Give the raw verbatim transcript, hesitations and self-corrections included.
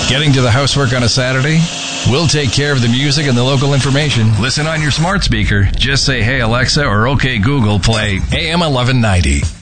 Getting to the housework on a Saturday? We'll take care of the music and the local information. Listen on your smart speaker. Just say, hey, Alexa, or okay, Google, play A M eleven ninety.